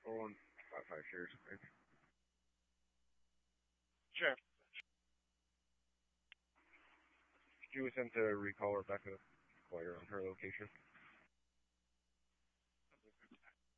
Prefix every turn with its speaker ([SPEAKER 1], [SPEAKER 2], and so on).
[SPEAKER 1] On 5 shares. Okay.
[SPEAKER 2] Sure.
[SPEAKER 1] Could you attempt to recall Rebecca while you're on her location?